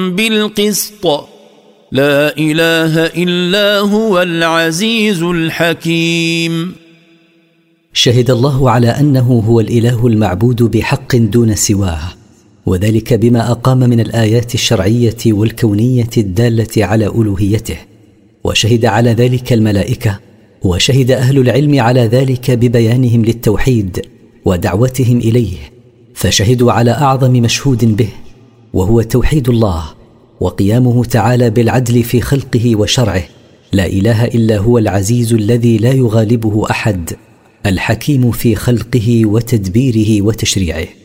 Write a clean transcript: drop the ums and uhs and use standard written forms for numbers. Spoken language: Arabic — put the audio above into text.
بالقسط لا إله إلا هو العزيز الحكيم. شهد الله على أنه هو الإله المعبود بحق دون سواه، وذلك بما أقام من الآيات الشرعية والكونية الدالة على ألوهيته، وشهد على ذلك الملائكة، وشهد أهل العلم على ذلك ببيانهم للتوحيد ودعوتهم إليه، فشهدوا على أعظم مشهود به، وهو توحيد الله وقيامه تعالى بالعدل في خلقه وشرعه. لا إله إلا هو العزيز الذي لا يغالبه أحد، الحكيم في خلقه وتدبيره وتشريعه.